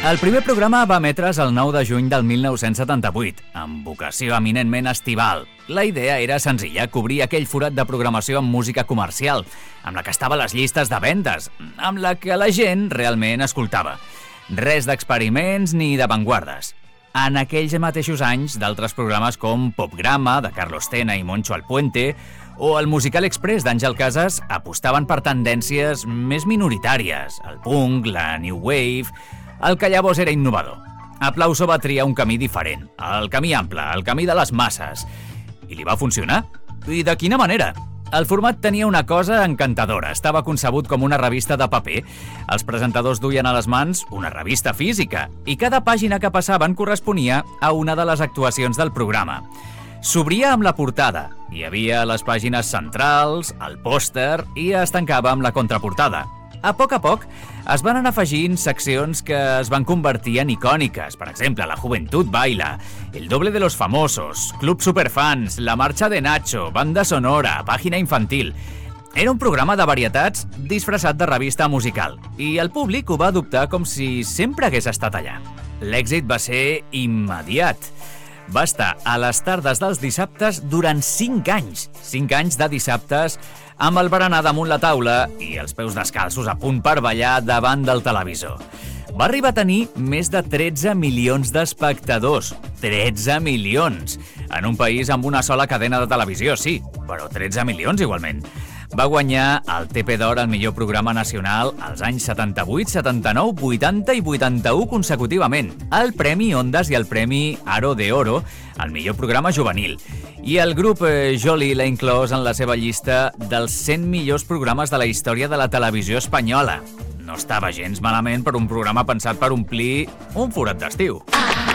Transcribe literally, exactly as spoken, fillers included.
El primer programa va emetre's el nou de juny del mil nou-cents setanta-vuit, amb vocació eminentment estival. La idea era senzilla, cobrir aquell forat de programació amb música comercial, amb la que estava a les llistes de vendes, amb la que la gent realment escoltava. Res d'experiments ni d'avantguardes. En aquells mateixos anys, d'altres programes com Popgrama, de Carlos Tena i Moncho Alpuente, o el Musical Express d'Àngel Casas apostaven per tendències més minoritàries, el punk, la new wave... El que llavors era innovador. Aplauso va triar un camí diferent, el camí ample, el camí de les masses. I li va funcionar? I de quina manera? El format tenia una cosa encantadora, estava concebut com una revista de paper. Els presentadors duien a les mans una revista física i cada pàgina que passaven corresponia a una de les actuacions del programa. S'obria amb la portada, hi havia les pàgines centrals, el pòster i es tancava amb la contraportada. A poc a poc es van anar afegint seccions que es van convertir en icòniques, per exemple, La Juventud Baila, El Doble de los Famosos, Club Superfans, La Marcha de Nacho, Banda Sonora, Pàgina Infantil... Era un programa de varietats disfressat de revista musical i el públic ho va adoptar com si sempre hagués estat allà. L'èxit va ser immediat. Va estar a les tardes dels dissabtes durant cinc anys. cinc anys de dissabtes amb el berenar damunt la taula i els peus descalços a punt per ballar davant del televisor. Va arribar a tenir més de tretze milions d'espectadors. tretze milions! En un país amb una sola cadena de televisió, sí, però tretze milions igualment. Va guanyar el T P d'Or al millor programa nacional als anys setanta-vuit, setanta-nou, vuitanta i vuitanta-u consecutivament, el Premi Ondas i el Premi Aro de Oro al millor programa juvenil. I el grup eh, Joly l'ha inclòs en la seva llista dels cent millors programes de la història de la televisió espanyola. No estava gens malament per un programa pensat per omplir un forat d'estiu.